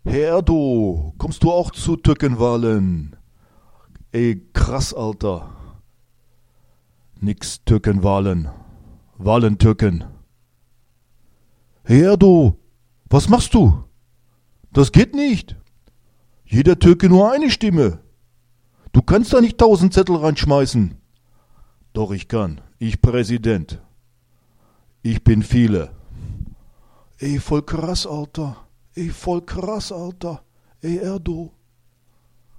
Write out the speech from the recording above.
Hey Erdo, kommst du auch zu Türkenwahlen? Ey, krass, Alter. Nix Türkenwahlen. Wahlen Türken. Hey Erdo, was machst du? Das geht nicht. Jeder Türke nur eine Stimme. Du kannst da nicht 1000 Zettel reinschmeißen. Doch, ich kann. Ich Präsident. Ich bin viele. Ey, voll krass, Alter. Ey, voll krass, Alter. Ey, Erdo.